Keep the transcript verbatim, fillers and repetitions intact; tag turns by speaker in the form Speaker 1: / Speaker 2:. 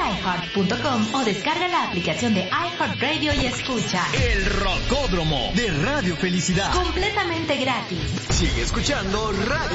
Speaker 1: iheart punto com o descarga la aplicación de iHeartRadio y escucha
Speaker 2: El Rocódromo de Radio Felicidad.
Speaker 1: completamente gratis.
Speaker 2: Sigue escuchando Radio